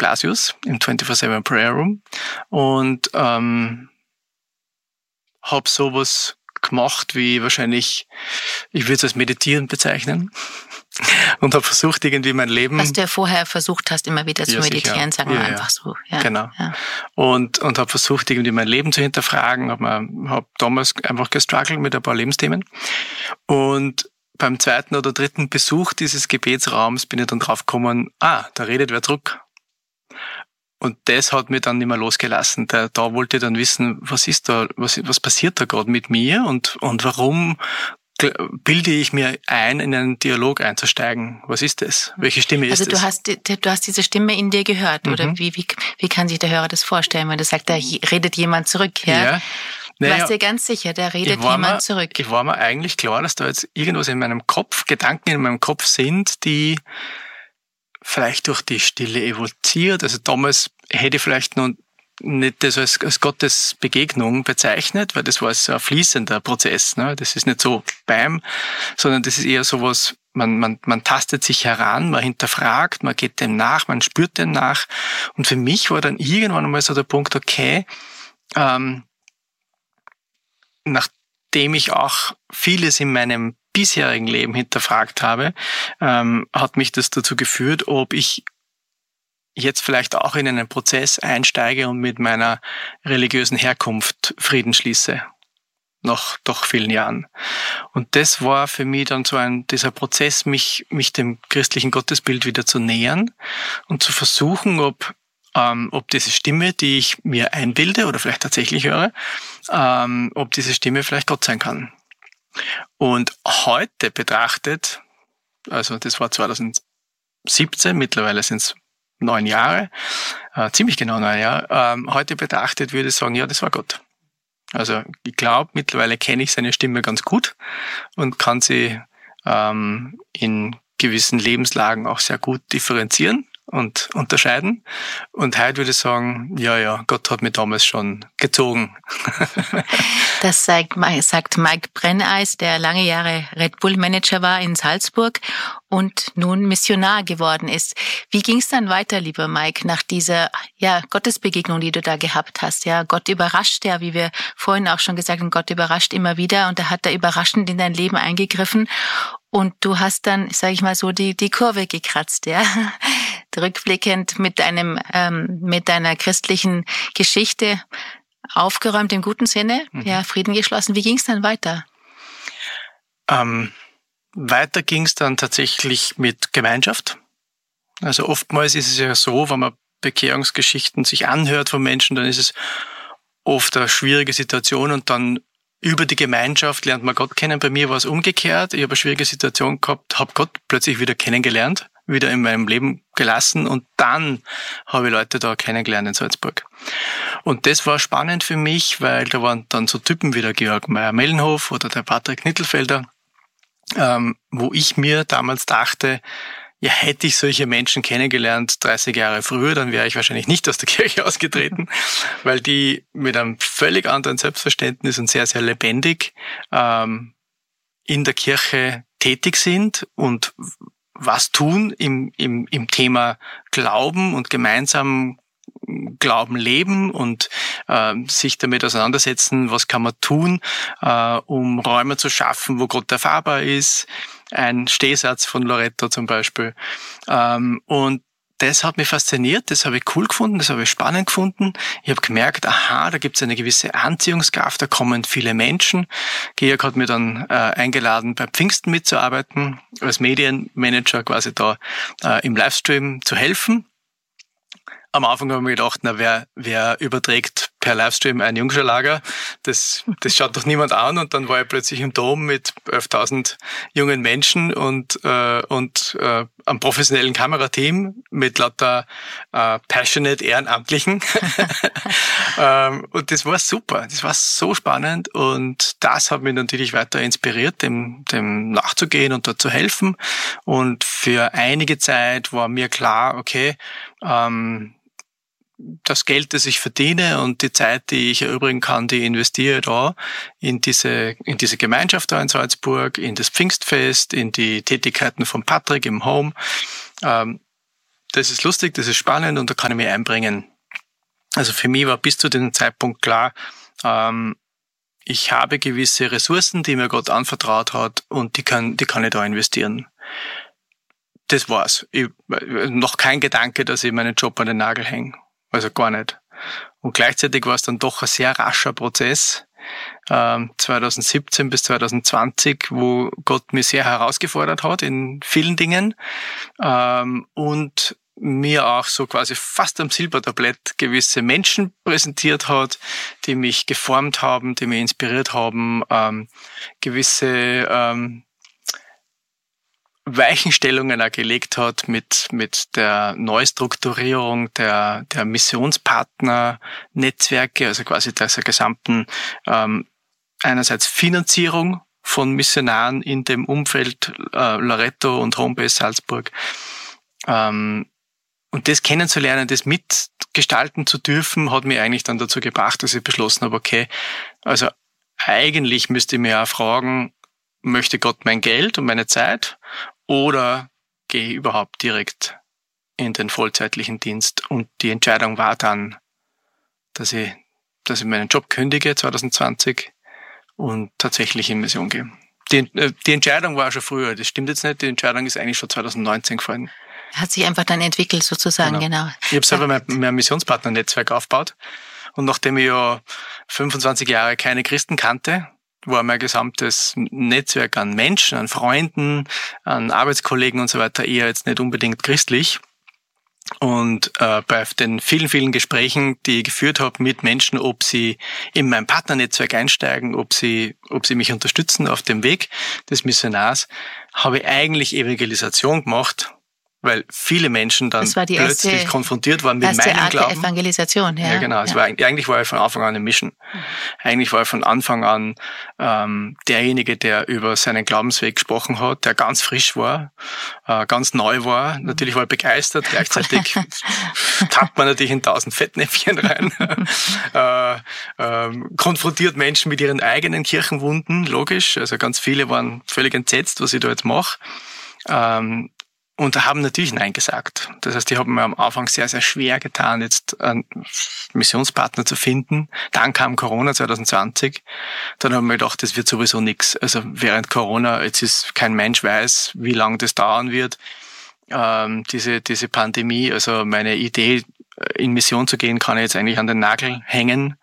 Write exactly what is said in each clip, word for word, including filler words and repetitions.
Blasius im vierundzwanzig sieben Prayer Room und ähm, habe sowas gemacht, wie wahrscheinlich, ich würde es als Meditieren bezeichnen und habe versucht, irgendwie mein Leben... Was du ja vorher versucht hast, immer wieder zu ja, meditieren, sagen wir ja, einfach so. Ja, genau. Ja. Und, und habe versucht, irgendwie mein Leben zu hinterfragen, habe hab damals einfach gestruggelt mit ein paar Lebensthemen und beim zweiten oder dritten Besuch dieses Gebetsraums bin ich dann drauf gekommen, ah, da redet wer zurück. Und das hat mich dann nicht mehr losgelassen. Da, da wollte ich dann wissen, was ist da, was, was passiert da gerade mit mir und, und warum bilde ich mir ein, in einen Dialog einzusteigen? Was ist das? Welche Stimme ist also du das? Hast, du hast diese Stimme in dir gehört, mhm. oder wie, wie, wie kann sich der Hörer das vorstellen, wenn du sagst, da redet jemand zurück, ja? Ja. Du naja, warst dir ganz sicher, da redet jemand mir, zurück. Ich war mir eigentlich klar, dass da jetzt irgendwas in meinem Kopf, Gedanken in meinem Kopf sind, die vielleicht durch die Stille evoziert. Also damals hätte ich vielleicht noch nicht das als, als Gottes Begegnung bezeichnet, weil das war so ein fließender Prozess. Ne? Das ist nicht so beim, sondern das ist eher sowas, man, man, man tastet sich heran, man hinterfragt, man geht dem nach, man spürt dem nach. Und für mich war dann irgendwann einmal so der Punkt, okay, ähm, nachdem ich auch vieles in meinem bisherigen Leben hinterfragt habe, ähm, hat mich das dazu geführt, ob ich jetzt vielleicht auch in einen Prozess einsteige und mit meiner religiösen Herkunft Frieden schließe. Nach doch vielen Jahren. Und das war für mich dann so ein, dieser Prozess, mich, mich dem christlichen Gottesbild wieder zu nähern und zu versuchen, ob Ähm, ob diese Stimme, die ich mir einbilde oder vielleicht tatsächlich höre, ähm, ob diese Stimme vielleicht Gott sein kann. Und heute betrachtet, also das war zweitausendsiebzehn, mittlerweile sind es neun Jahre, äh, ziemlich genau neun Jahre, ähm, heute betrachtet würde ich sagen, ja, das war Gott. Also ich glaube, mittlerweile kenne ich seine Stimme ganz gut und kann sie ähm, in gewissen Lebenslagen auch sehr gut differenzieren und unterscheiden. Und heute würde ich sagen, ja, ja, Gott hat mich damals schon gezogen. Das sagt, sagt Mike Brenneis, der lange Jahre Red Bull Manager war in Salzburg und nun Missionar geworden ist. Wie ging es dann weiter, lieber Mike, nach dieser ja Gottesbegegnung, die du da gehabt hast? Ja, Gott überrascht ja, wie wir vorhin auch schon gesagt haben, Gott überrascht immer wieder und da hat er überraschend in dein Leben eingegriffen. Und du hast dann, sage ich mal so, die die Kurve gekratzt, ja, rückblickend mit deinem ähm, mit deiner christlichen Geschichte aufgeräumt im guten Sinne, mhm. ja, Frieden geschlossen. Wie ging es dann weiter? Ähm, weiter ging es dann tatsächlich mit Gemeinschaft. Also oftmals ist es ja so, wenn man Bekehrungsgeschichten sich anhört von Menschen, dann ist es oft eine schwierige Situation und dann über die Gemeinschaft lernt man Gott kennen. Bei mir war es umgekehrt. Ich habe eine schwierige Situation gehabt, habe Gott plötzlich wieder kennengelernt, wieder in meinem Leben gelassen und dann habe ich Leute da kennengelernt in Salzburg. Und das war spannend für mich, weil da waren dann so Typen wie der Georg Meyer-Mellenhof oder der Patrick Nittelfelder, ähm, wo ich mir damals dachte, ja, hätte ich solche Menschen kennengelernt dreißig Jahre früher, dann wäre ich wahrscheinlich nicht aus der Kirche ausgetreten, weil die mit einem völlig anderen Selbstverständnis und sehr, sehr lebendig ähm, in der Kirche tätig sind und was tun im, im, im Thema Glauben und gemeinsam Glauben leben und äh, sich damit auseinandersetzen, was kann man tun, äh, um Räume zu schaffen, wo Gott erfahrbar ist. Ein Stehsatz von Loretto zum Beispiel. Ähm, und das hat mich fasziniert, das habe ich cool gefunden, das habe ich spannend gefunden. Ich habe gemerkt, aha, da gibt es eine gewisse Anziehungskraft, da kommen viele Menschen. Georg hat mir dann äh, eingeladen, bei Pfingsten mitzuarbeiten, als Medienmanager quasi da äh, im Livestream zu helfen. Am Anfang habe ich mir gedacht, na, wer, wer überträgt per Livestream ein Jungscharlager? Das, das schaut doch niemand an. Und dann war ich plötzlich im Dom mit elftausend jungen Menschen und, äh, und äh, einem professionellen Kamerateam mit lauter äh, passionate Ehrenamtlichen. ähm, und das war super. Das war so spannend. Und das hat mich natürlich weiter inspiriert, dem, dem nachzugehen und dort zu helfen. Und für einige Zeit war mir klar, okay, ähm, das Geld, das ich verdiene und die Zeit, die ich erübrigen kann, die investiere ich da in diese, in diese Gemeinschaft da in Salzburg, in das Pfingstfest, in die Tätigkeiten von Patrick im Home. Ähm, das ist lustig, das ist spannend und da kann ich mich einbringen. Also für mich war bis zu dem Zeitpunkt klar, ähm, ich habe gewisse Ressourcen, die mir Gott anvertraut hat und die kann, die kann ich da investieren. Das war's. Ich, noch kein Gedanke, dass ich meinen Job an den Nagel hänge. Also gar nicht. Und gleichzeitig war es dann doch ein sehr rascher Prozess, ähm, zwanzig siebzehn bis zwanzig zwanzig, wo Gott mich sehr herausgefordert hat in vielen Dingen ähm, und mir auch so quasi fast am Silbertablett gewisse Menschen präsentiert hat, die mich geformt haben, die mich inspiriert haben, ähm, gewisse ähm, Weichenstellungen auch gelegt hat mit mit der Neustrukturierung der der Missionspartner-Netzwerke, also quasi dieser gesamten ähm, einerseits Finanzierung von Missionaren in dem Umfeld äh, Loretto und Homebase Salzburg. Ähm, Und das kennenzulernen, das mitgestalten zu dürfen, hat mich eigentlich dann dazu gebracht, dass ich beschlossen habe, okay, also eigentlich müsste ich mir auch fragen, möchte Gott mein Geld und meine Zeit oder gehe ich überhaupt direkt in den vollzeitlichen Dienst? Und die Entscheidung war dann, dass ich, dass ich meinen Job kündige zwanzig zwanzig und tatsächlich in Mission gehe. Die, die Entscheidung war schon früher, das stimmt jetzt nicht, die Entscheidung ist eigentlich schon zwanzig neunzehn gefallen. Hat sich einfach dann entwickelt sozusagen, genau. genau. Ich habe selber mein, mein Missionspartner-Netzwerk aufgebaut und nachdem ich ja fünfundzwanzig Jahre keine Christen kannte, war mein gesamtes Netzwerk an Menschen, an Freunden, an Arbeitskollegen und so weiter eher jetzt nicht unbedingt christlich. Und äh, bei den vielen, vielen Gesprächen, die ich geführt habe mit Menschen, ob sie in mein Partnernetzwerk einsteigen, ob sie, ob sie mich unterstützen auf dem Weg des Missionars, habe ich eigentlich Evangelisation gemacht, weil viele Menschen dann plötzlich erste, konfrontiert waren mit meinem Art Glauben. Der Evangelisation, ja. Ja, genau. Es ja. war, eigentlich war ich von Anfang an eine Mission. Mhm. Eigentlich war ich von Anfang an ähm, derjenige, der über seinen Glaubensweg gesprochen hat, der ganz frisch war, äh, ganz neu war. Mhm. Natürlich war ich begeistert. Gleichzeitig tappt man natürlich in tausend Fettnäpfchen rein. äh, äh, konfrontiert Menschen mit ihren eigenen Kirchenwunden, logisch. Also ganz viele waren völlig entsetzt, was ich da jetzt mache. Ähm, Und haben natürlich Nein gesagt. Das heißt, die haben mir am Anfang sehr, sehr schwer getan, jetzt einen Missionspartner zu finden. Dann kam Corona zwanzig zwanzig. Dann haben wir gedacht, das wird sowieso nichts. Also während Corona, jetzt ist kein Mensch weiß, wie lange das dauern wird. Ähm, diese, diese Pandemie, also meine Idee, in Mission zu gehen, kann ich jetzt eigentlich an den Nagel hängen.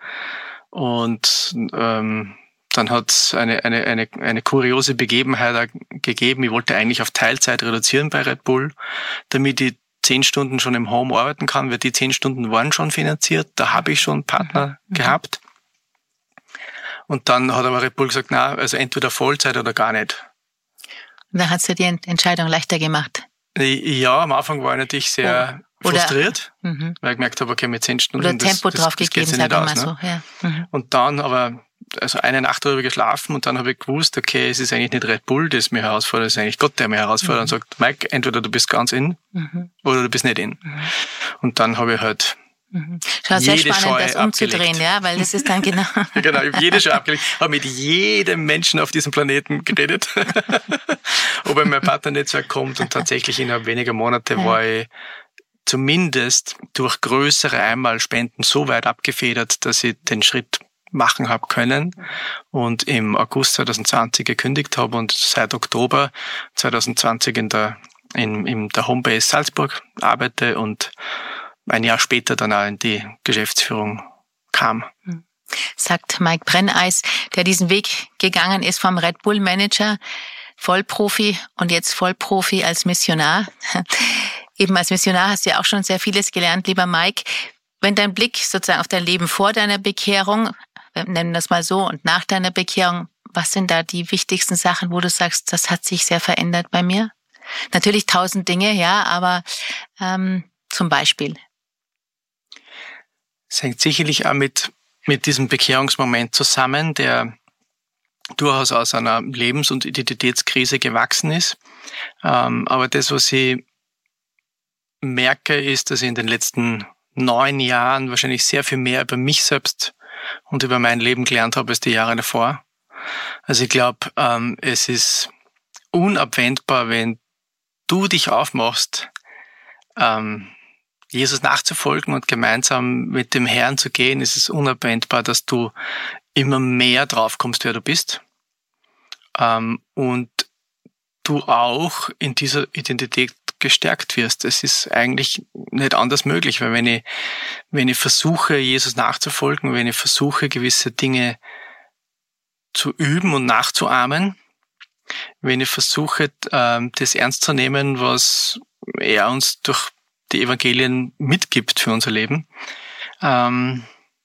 Und ähm, dann hat es eine, eine, eine, eine kuriose Begebenheit gegeben. Ich wollte eigentlich auf Teilzeit reduzieren bei Red Bull, damit ich zehn Stunden schon im Home arbeiten kann, weil die zehn Stunden waren schon finanziert. Da habe ich schon einen Partner mhm. gehabt. Und dann hat aber Red Bull gesagt, na, also entweder Vollzeit oder gar nicht. Und da hat es dir die Entscheidung leichter gemacht? Ja, am Anfang war ich natürlich sehr oh. frustriert, oder, weil ich gemerkt habe, okay, mit zehn Stunden, oder Tempo das, drauf das, das gegeben, geht nicht aus. Mal so. Ne? Ja. Mhm. Und dann aber also eine Nacht darüber geschlafen und dann habe ich gewusst, okay, es ist eigentlich nicht Red Bull, das mich herausfordert, es ist eigentlich Gott, der mich herausfordert mhm. und sagt, Mike, entweder du bist ganz in mhm. oder du bist nicht in. Mhm. Und dann habe ich halt mhm. Schau, sehr jede spannend, Scheu das umzudrehen, abgelegt. Ja, weil das ist dann genau... genau, ich habe jede Scheu abgelegt, habe mit jedem Menschen auf diesem Planeten geredet, ob er in mein Partnernetzwerk kommt und tatsächlich innerhalb weniger Monate ja. war ich zumindest durch größere Einmalspenden so weit abgefedert, dass ich den Schritt machen habe können und im August zwanzig zwanzig gekündigt habe und seit Oktober zwanzig zwanzig in der in, in der Homebase Salzburg arbeite und ein Jahr später dann auch in die Geschäftsführung kam. Sagt Mike Brenneis, der diesen Weg gegangen ist vom Red Bull Manager, Vollprofi und jetzt Vollprofi als Missionar. Eben als Missionar hast du ja auch schon sehr vieles gelernt, lieber Mike. Wenn dein Blick sozusagen auf dein Leben vor deiner Bekehrung, wir nennen das mal so, und nach deiner Bekehrung, was sind da die wichtigsten Sachen, wo du sagst, das hat sich sehr verändert bei mir? Natürlich tausend Dinge, ja, aber ähm, zum Beispiel. Es hängt sicherlich auch mit, mit diesem Bekehrungsmoment zusammen, der durchaus aus einer Lebens- und Identitätskrise gewachsen ist. Ähm, aber das, was ich merke, ist, dass ich in den letzten neun Jahren wahrscheinlich sehr viel mehr über mich selbst und über mein Leben gelernt habe als die Jahre davor. Also ich glaube, ähm, es ist unabwendbar, wenn du dich aufmachst, ähm, Jesus nachzufolgen und gemeinsam mit dem Herrn zu gehen, ist es unabwendbar, dass du immer mehr drauf kommst, wer du bist. Ähm, und du auch in dieser Identität gestärkt wirst. Es ist eigentlich nicht anders möglich, weil wenn ich, wenn ich versuche, Jesus nachzufolgen, wenn ich versuche, gewisse Dinge zu üben und nachzuahmen, wenn ich versuche, ähm, das ernst zu nehmen, was er uns durch die Evangelien mitgibt für unser Leben, ähm,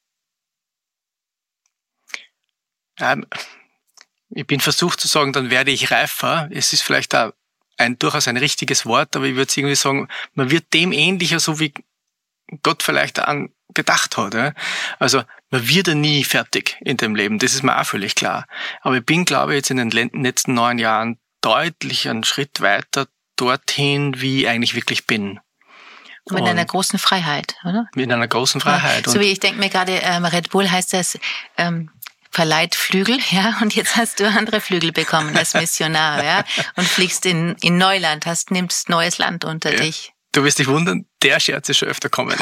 ähm, ich bin versucht zu sagen, dann werde ich reifer. Es ist vielleicht auch ein durchaus ein richtiges Wort, aber ich würde irgendwie sagen, man wird dem ähnlicher, so wie Gott vielleicht an gedacht hat. Ja? Also man wird ja nie fertig in dem Leben, das ist mir auch völlig klar. Aber ich bin, glaube ich, jetzt in den letzten neun Jahren deutlich einen Schritt weiter dorthin, wie ich eigentlich wirklich bin. Und in einer großen Freiheit, oder? In einer großen Freiheit. Ja, so wie ich denke mir gerade, ähm, Red Bull heißt das, ähm, verleiht Flügel, ja, und jetzt hast du andere Flügel bekommen als Missionar, ja, und fliegst in, in Neuland, hast, nimmst neues Land unter ja. dich. Du wirst dich wundern, der Scherz ist schon öfter kommen.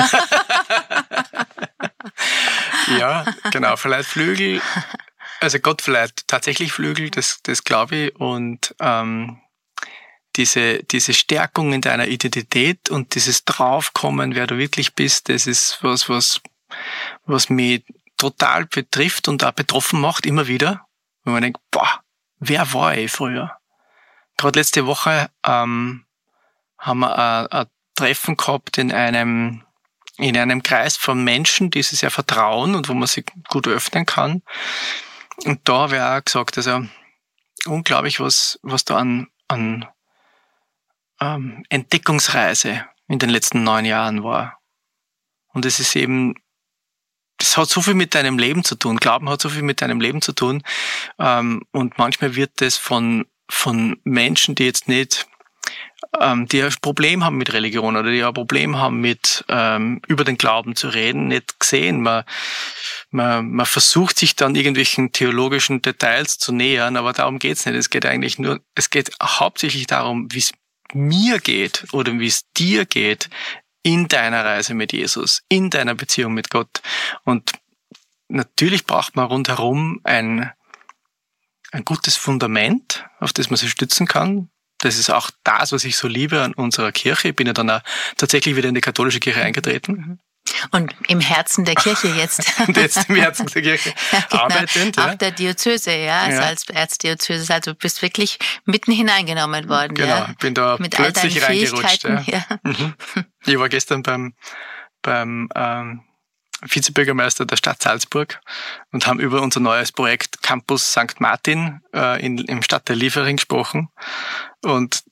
Ja, genau, verleiht Flügel, also Gott verleiht tatsächlich Flügel, das, das glaube ich, und ähm, diese, diese Stärkung in deiner Identität und dieses Draufkommen, wer du wirklich bist, das ist was, was, was mich total betrifft und auch betroffen macht, immer wieder. Wenn man denkt, boah, wer war ich früher? Gerade letzte Woche ähm, haben wir ein, ein Treffen gehabt in einem, in einem Kreis von Menschen, die sich sehr vertrauen und wo man sich gut öffnen kann. Und da wäre auch gesagt, also unglaublich, was, was da an, an ähm, Entdeckungsreise in den letzten neun Jahren war. Und es ist eben, das hat so viel mit deinem Leben zu tun. Glauben hat so viel mit deinem Leben zu tun. Ähm, und manchmal wird das von, von Menschen, die jetzt nicht, ähm, die ein Problem haben mit Religion oder die ein Problem haben mit, ähm, über den Glauben zu reden, nicht gesehen. Man, man, man versucht sich dann irgendwelchen theologischen Details zu nähern, aber darum geht's nicht. Es geht eigentlich nur, es geht hauptsächlich darum, wie es mir geht oder wie es dir geht, in deiner Reise mit Jesus, in deiner Beziehung mit Gott. Und natürlich braucht man rundherum ein, ein gutes Fundament, auf das man sich stützen kann. Das ist auch das, was ich so liebe an unserer Kirche. Ich bin ja dann auch tatsächlich wieder in die katholische Kirche eingetreten. Und im Herzen der Kirche jetzt. Und jetzt im Herzen der Kirche ja, genau. arbeitend. Auch ja. der Diözese, ja, also ja. als Erzdiözese. Also du bist wirklich mitten hineingenommen worden. Genau, ja. ich bin da mit plötzlich all reingerutscht. Ja. Ja. Mhm. Ich war gestern beim, beim ähm, Vizebürgermeister der Stadt Salzburg und haben über unser neues Projekt Campus Sankt Martin äh, in, im Stadtteil Liefering gesprochen. Und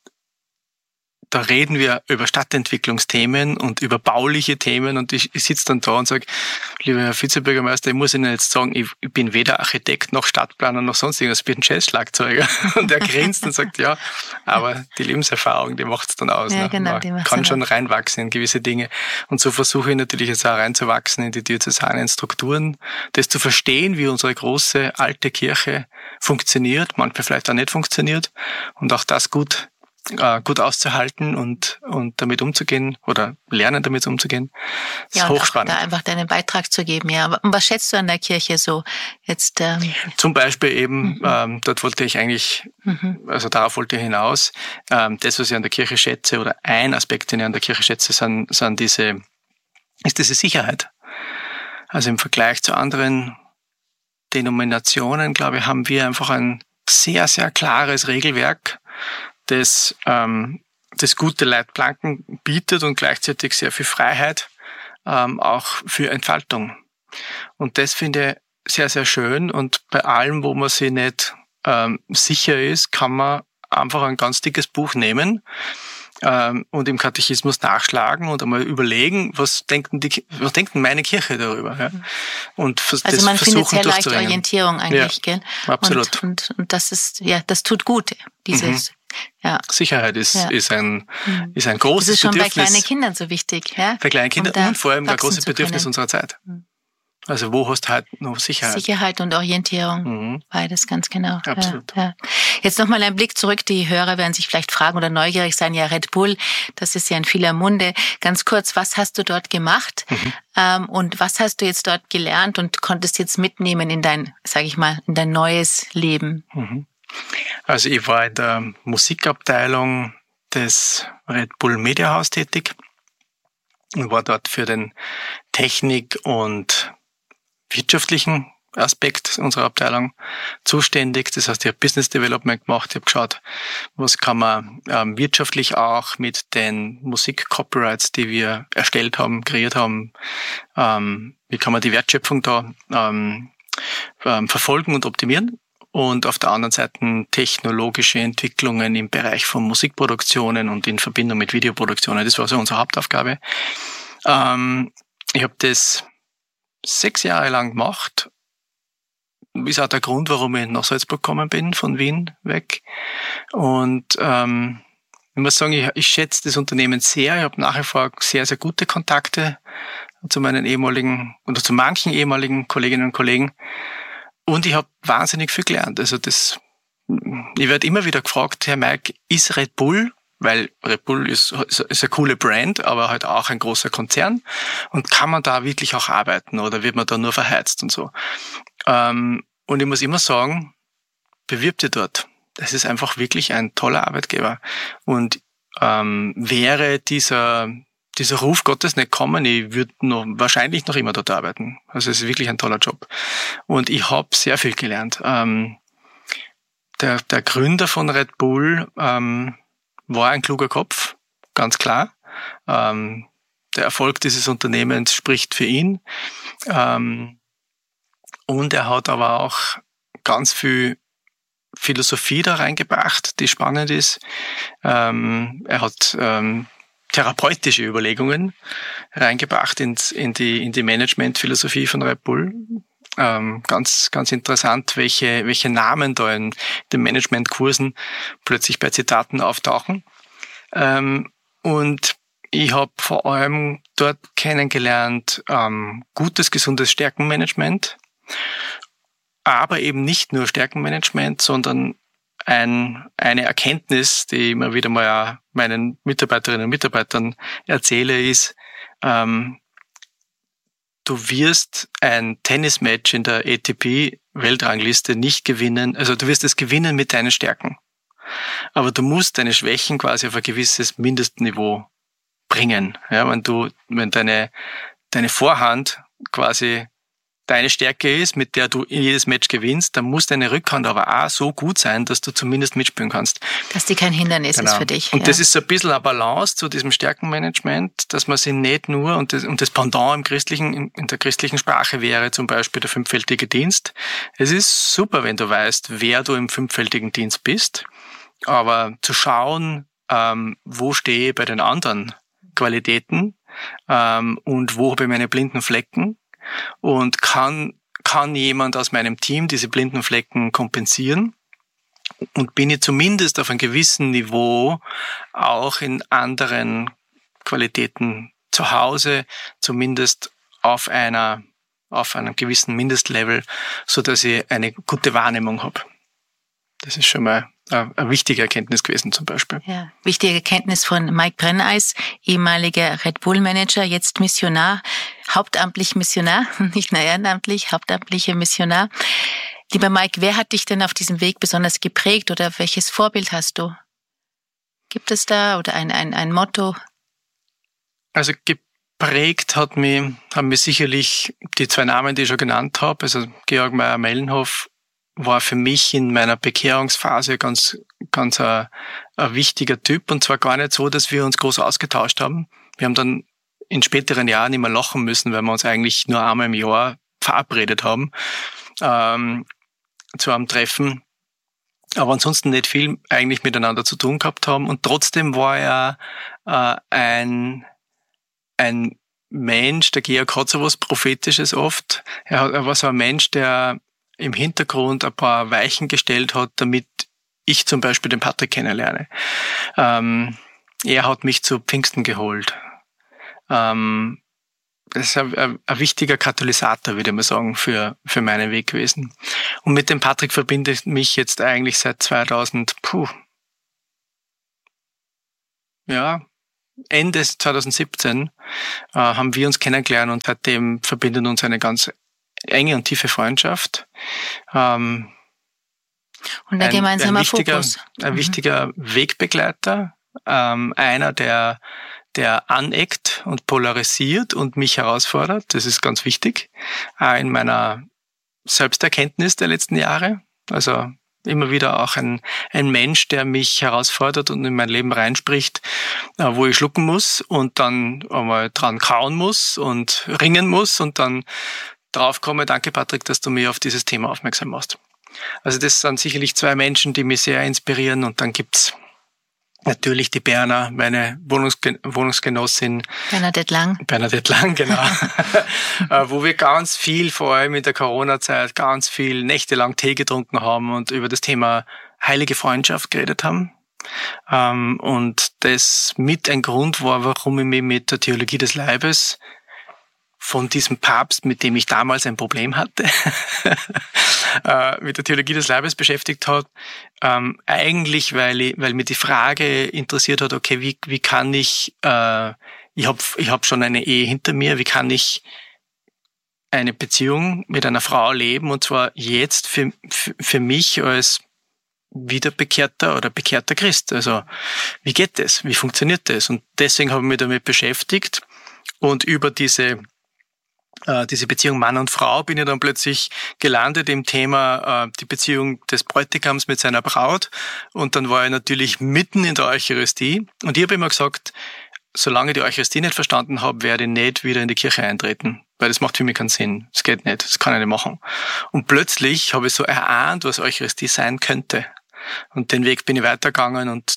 da reden wir über Stadtentwicklungsthemen und über bauliche Themen und ich, ich sitze dann da und sage, lieber Herr Vizebürgermeister, ich muss Ihnen jetzt sagen, ich, ich bin weder Architekt noch Stadtplaner noch sonst irgendwas, ich bin Jazzschlagzeuger. Und er grinst und sagt, ja, aber die Lebenserfahrung, die macht's dann aus. Ja, ne? genau, Man die macht's kann dann schon aus. reinwachsen in gewisse Dinge. Und so versuche ich natürlich jetzt auch reinzuwachsen in die diözesanen Strukturen, das zu verstehen, wie unsere große alte Kirche funktioniert, manchmal vielleicht auch nicht funktioniert und auch das gut Äh, gut auszuhalten und und damit umzugehen oder lernen, damit umzugehen. Das ja, ist und hochspannend. Auch da einfach deinen Beitrag zu geben. Ja, und was schätzt du an der Kirche so jetzt? Ähm Zum Beispiel eben, mhm. ähm, dort wollte ich eigentlich, mhm. also darauf wollte ich hinaus, ähm, das, was ich an der Kirche schätze oder ein Aspekt, den ich an der Kirche schätze, sind, sind diese, ist diese Sicherheit. Also im Vergleich zu anderen Denominationen, glaube ich, haben wir einfach ein sehr, sehr klares Regelwerk, das, ähm, das gute Leitplanken bietet und gleichzeitig sehr viel Freiheit, ähm, auch für Entfaltung. Und das finde ich sehr, sehr schön. Und bei allem, wo man sich nicht ähm, sicher ist, kann man einfach ein ganz dickes Buch nehmen ähm, und im Katechismus nachschlagen und einmal überlegen, was denken die, was denkt denn meine Kirche darüber? Ja? Und vers- also das man findet versuchen sehr leicht durchzuringen. Orientierung eigentlich, ja, gell? Absolut. Und, und, und das ist, ja, das tut gut, dieses, mhm. ja. Sicherheit ist, ja. ist ein, mhm. ist ein großes Bedürfnis. Das ist schon Bedürfnis. bei kleinen Kindern so wichtig, ja? Bei kleinen Kindern um und vor allem ein großes Bedürfnis können. unserer Zeit. Also wo hast du halt noch Sicherheit? Sicherheit und Orientierung, mhm. beides ganz genau. Absolut. Ja, ja. Jetzt nochmal ein Blick zurück. Die Hörer werden sich vielleicht fragen oder neugierig sein. Ja, Red Bull, das ist ja in vieler Munde. Ganz kurz, was hast du dort gemacht mhm. ähm, und was hast du jetzt dort gelernt und konntest jetzt mitnehmen in dein, sage ich mal, in dein neues Leben? Mhm. Also ich war in der Musikabteilung des Red Bull Media House tätig und war dort für den Technik- und wirtschaftlichen Aspekt unserer Abteilung zuständig. Das heißt, ich habe Business Development gemacht, ich habe geschaut, was kann man ähm, wirtschaftlich auch mit den Musik-Copyrights, die wir erstellt haben, kreiert haben, ähm, wie kann man die Wertschöpfung da ähm, ähm, verfolgen und optimieren. Und auf der anderen Seite technologische Entwicklungen im Bereich von Musikproduktionen und in Verbindung mit Videoproduktionen. Das war so unsere Hauptaufgabe. Ähm, ich habe das sechs Jahre lang gemacht. Ist auch der Grund, warum ich nach Salzburg gekommen bin, von Wien weg. Und ähm, ich muss sagen, ich, ich schätze das Unternehmen sehr. Ich habe nach wie vor sehr, sehr gute Kontakte zu meinen ehemaligen oder zu manchen ehemaligen Kolleginnen und Kollegen. Und ich habe wahnsinnig viel gelernt. Also das, ich werde immer wieder gefragt, Herr Mike, ist Red Bull, weil Red Bull ist, ist, ist eine coole Brand, aber halt auch ein großer Konzern. Und kann man da wirklich auch arbeiten oder wird man da nur verheizt und so? Ähm, und ich muss immer sagen, bewirb dich dort. Das ist einfach wirklich ein toller Arbeitgeber. Und ähm, wäre dieser dieser Ruf Gottes nicht kommen, ich würde noch wahrscheinlich noch immer dort arbeiten. Also es ist wirklich ein toller Job. Und ich habe sehr viel gelernt. Ähm, der, der Gründer von Red Bull ähm, war ein kluger Kopf, ganz klar. Ähm, der Erfolg dieses Unternehmens spricht für ihn. Ähm, und er hat aber auch ganz viel Philosophie da reingebracht, die spannend ist. Ähm, er hat ähm, therapeutische Überlegungen reingebracht ins, in die, in die Managementphilosophie von Red Bull. Ähm, ganz, ganz interessant, welche, welche Namen da in den Managementkursen plötzlich bei Zitaten auftauchen. Ähm, und ich habe vor allem dort kennengelernt, ähm, gutes, gesundes Stärkenmanagement, aber eben nicht nur Stärkenmanagement, sondern ein, eine Erkenntnis, die ich immer wieder mal auch meinen Mitarbeiterinnen und Mitarbeitern erzähle, ist, ähm, du wirst ein Tennismatch in der A T P-Weltrangliste nicht gewinnen, also du wirst es gewinnen mit deinen Stärken. Aber du musst deine Schwächen quasi auf ein gewisses Mindestniveau bringen. Ja, wenn du, wenn deine, deine Vorhand quasi deine Stärke ist, mit der du jedes Match gewinnst, dann muss deine Rückhand aber auch so gut sein, dass du zumindest mitspielen kannst. Dass die kein Hindernis genau. ist für dich. Und ja. das ist so ein bisschen eine Balance zu diesem Stärkenmanagement, dass man sich nicht nur, und das, und das Pendant im christlichen, in der christlichen Sprache wäre zum Beispiel der fünffältige Dienst. Es ist super, wenn du weißt, wer du im fünffältigen Dienst bist, aber zu schauen, ähm, wo stehe ich bei den anderen Qualitäten ähm, und wo habe ich meine blinden Flecken, und kann, kann jemand aus meinem Team diese blinden Flecken kompensieren? Und bin ich zumindest auf einem gewissen Niveau auch in anderen Qualitäten zu Hause, zumindest auf einer, auf einem gewissen Mindestlevel, so dass ich eine gute Wahrnehmung habe. Das ist schon mal eine wichtige Erkenntnis gewesen zum Beispiel. Ja, wichtige Erkenntnis von Mike Brenneis, ehemaliger Red Bull Manager, jetzt Missionar, hauptamtlich Missionar, nicht nur ehrenamtlich, hauptamtlicher Missionar. Lieber Mike, wer hat dich denn auf diesem Weg besonders geprägt oder welches Vorbild hast du? Gibt es da oder ein, ein, ein Motto? Also geprägt hat mich, haben mich sicherlich die zwei Namen, die ich schon genannt habe, also Georg Meyer-Mellenhoff war für mich in meiner Bekehrungsphase ganz, ganz ein, ein wichtiger Typ, und zwar gar nicht so, dass wir uns groß ausgetauscht haben. Wir haben dann in späteren Jahren immer lachen müssen, weil wir uns eigentlich nur einmal im Jahr verabredet haben ähm, zu einem Treffen, aber ansonsten nicht viel eigentlich miteinander zu tun gehabt haben. Und trotzdem war er äh, ein ein Mensch, der Georg hat so was Prophetisches oft. Er, er war so ein Mensch, der im Hintergrund ein paar Weichen gestellt hat, damit ich zum Beispiel den Patrick kennenlerne. Ähm, er hat mich zu Pfingsten geholt. Ähm, das ist ein, ein, ein wichtiger Katalysator, würde ich mal sagen, für, für meinen Weg gewesen. Und mit dem Patrick verbinde ich mich jetzt eigentlich seit zweitausend, puh, ja, Ende zwanzig siebzehn äh, haben wir uns kennengelernt und seitdem verbindet uns eine ganz enge und tiefe Freundschaft. Ähm, und ein gemeinsamer ein wichtiger, Fokus. Ein mhm. wichtiger Wegbegleiter, ähm, einer, der, der aneckt und polarisiert und mich herausfordert. Das ist ganz wichtig, auch in meiner Selbsterkenntnis der letzten Jahre. Also immer wieder auch ein, ein Mensch, der mich herausfordert und in mein Leben reinspricht, wo ich schlucken muss und dann einmal dran kauen muss und ringen muss und dann draufkomme, danke Patrick, dass du mir auf dieses Thema aufmerksam machst. Also das sind sicherlich zwei Menschen, die mich sehr inspirieren und dann gibt's natürlich die Berner, meine Wohnungsgen- Wohnungsgenossin. Bernadette Lang. Bernadette Lang, genau. Wo wir ganz viel, vor allem in der Corona-Zeit, ganz viel nächtelang Tee getrunken haben und über das Thema heilige Freundschaft geredet haben. Und das mit ein Grund war, warum ich mich mit der Theologie des Leibes von diesem Papst, mit dem ich damals ein Problem hatte, mit der Theologie des Leibes beschäftigt hat. Ähm, eigentlich, weil ich, weil mir die Frage interessiert hat, okay, wie, wie kann ich, äh, ich habe ich hab schon eine Ehe hinter mir, wie kann ich eine Beziehung mit einer Frau leben und zwar jetzt für, für, für mich als wiederbekehrter oder bekehrter Christ. Also wie geht das? Wie funktioniert das? Und deswegen habe ich mich damit beschäftigt und über diese diese Beziehung Mann und Frau bin ich dann plötzlich gelandet im Thema äh, die Beziehung des Bräutigams mit seiner Braut und dann war ich natürlich mitten in der Eucharistie und ich habe immer gesagt, solange ich die Eucharistie nicht verstanden habe, werde ich nicht wieder in die Kirche eintreten, weil das macht für mich keinen Sinn, das geht nicht, das kann ich nicht machen. Und plötzlich habe ich so erahnt, was Eucharistie sein könnte und den Weg bin ich weitergegangen und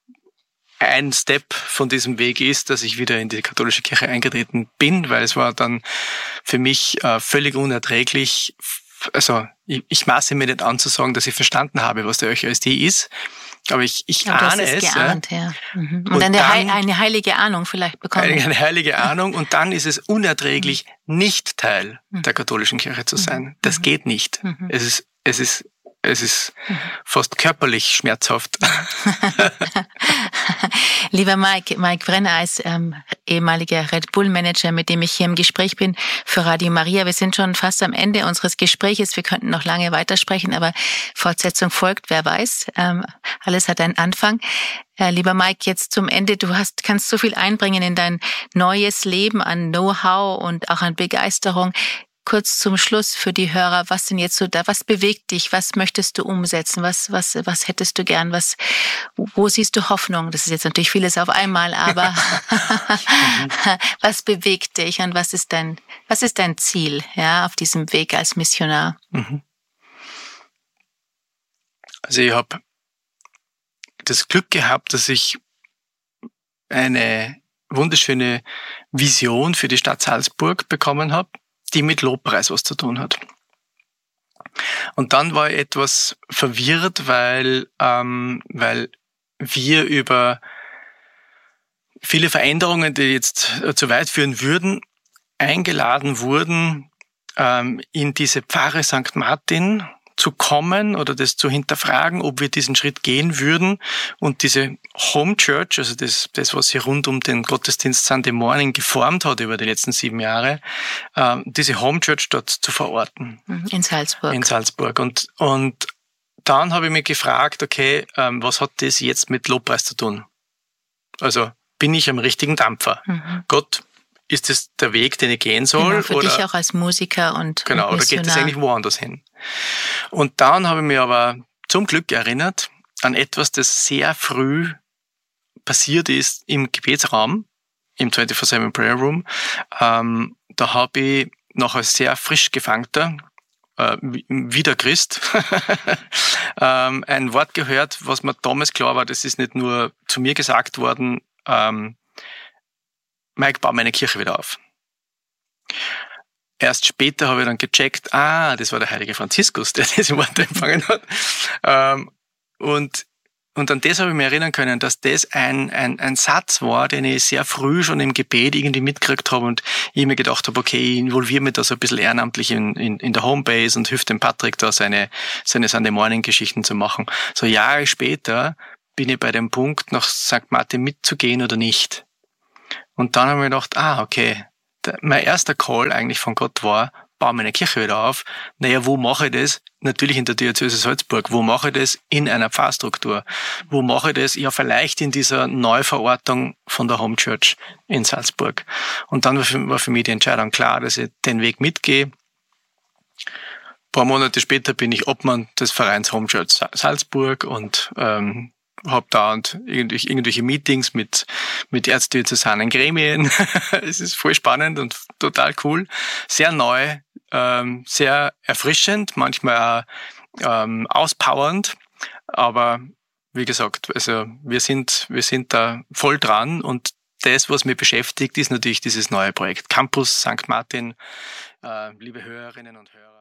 ein Step von diesem Weg ist, dass ich wieder in die katholische Kirche eingetreten bin, weil es war dann für mich äh, völlig unerträglich. Also ich, ich maße mir nicht an zu sagen, dass ich verstanden habe, was die Eucharistie ist, aber ich, ich ja, ahne es. Geahnt, ja. Ja. Mhm. Und, und eine, dann, eine heilige Ahnung vielleicht bekommen. Eine, eine heilige Ahnung und dann ist es unerträglich, mhm. nicht Teil mhm. der katholischen Kirche zu sein. Mhm. Das geht nicht. Mhm. Es ist, es ist Es ist fast körperlich schmerzhaft. Lieber Mike, Mike Brenneis, ähm, ehemaliger Red Bull Manager, mit dem ich hier im Gespräch bin für Radio Maria. Wir sind schon fast am Ende unseres Gespräches. Wir könnten noch lange weitersprechen, aber Fortsetzung folgt, wer weiß. Ähm, alles hat einen Anfang. Äh, lieber Mike, jetzt zum Ende. Du hast, kannst so viel einbringen in dein neues Leben an Know-how und auch an Begeisterung. Kurz zum Schluss für die Hörer, was sind jetzt so da, was bewegt dich, was möchtest du umsetzen, was, was, was hättest du gern, was, wo siehst du Hoffnung? Das ist jetzt natürlich vieles auf einmal, aber was bewegt dich und was ist dein, was ist dein Ziel, ja, auf diesem Weg als Missionar? Also ich habe das Glück gehabt, dass ich eine wunderschöne Vision für die Stadt Salzburg bekommen habe, die mit Lobpreis was zu tun hat. Und dann war ich etwas verwirrt, weil, ähm, weil wir über viele Veränderungen, die jetzt zu weit führen würden, eingeladen wurden, ähm, in diese Pfarre Sankt Martin zu kommen oder das zu hinterfragen, ob wir diesen Schritt gehen würden und diese Home Church, also das, das was sich rund um den Gottesdienst Sunday Morning geformt hat über die letzten sieben Jahre, äh, diese Home Church dort zu verorten. In Salzburg. In Salzburg. Und, und dann habe ich mich gefragt, okay, ähm, was hat das jetzt mit Lobpreis zu tun? Also bin ich am richtigen Dampfer? Mhm. Gott, ist das der Weg, den ich gehen soll? Genau, für oder, dich auch als Musiker und Genau, und oder geht es eigentlich woanders hin? Und dann habe ich mich aber zum Glück erinnert an etwas, das sehr früh passiert ist im Gebetsraum, im vierundzwanzig sieben Prayer Room. Ähm, da habe ich noch als sehr frisch gefangter, äh, wieder Christ, ähm, ein Wort gehört, was mir damals klar war, das ist nicht nur zu mir gesagt worden, ähm, Mike, bau meine Kirche wieder auf. Erst später habe ich dann gecheckt, ah, das war der heilige Franziskus, der diese Worte empfangen hat. Ähm, und Und an das habe ich mich erinnern können, dass das ein, ein, ein Satz war, den ich sehr früh schon im Gebet irgendwie mitgekriegt habe und ich mir gedacht habe, okay, ich involviere mich da so ein bisschen ehrenamtlich in, in, in der Homebase und hilf dem Patrick da seine, seine Sunday Morning Geschichten zu machen. So Jahre später bin ich bei dem Punkt, nach Sankt Martin mitzugehen oder nicht. Und dann habe ich mir gedacht, ah, okay, der, mein erster Call eigentlich von Gott war, baue meine Kirche wieder auf. Naja, wo mache ich das? Natürlich in der Diözese Salzburg. Wo mache ich das? In einer Pfarrstruktur. Wo mache ich das? Ja, vielleicht in dieser Neuverortung von der Home Church in Salzburg. Und dann war für, war für mich die Entscheidung klar, dass ich den Weg mitgehe. Ein paar Monate später bin ich Obmann des Vereins Home Church Salzburg und ähm, habe da und irgendwelche, irgendwelche Meetings mit mit erzdiözesanen Gremien. Es ist voll spannend und total cool. Sehr neu, ähm, sehr erfrischend, manchmal auch ähm, auspowernd. Aber wie gesagt, also wir sind wir sind da voll dran und das, was mich beschäftigt, ist natürlich dieses neue Projekt Campus Sankt Martin. Äh, liebe Hörerinnen und Hörer.